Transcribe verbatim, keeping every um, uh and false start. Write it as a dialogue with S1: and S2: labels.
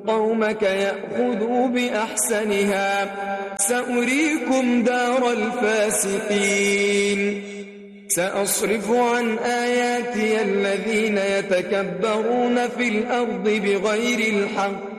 S1: قومك يأخذوا بأحسنها سأريكم دار الفاسقين سأصرف عن آياتي الذين يتكبرون في الأرض بغير الحق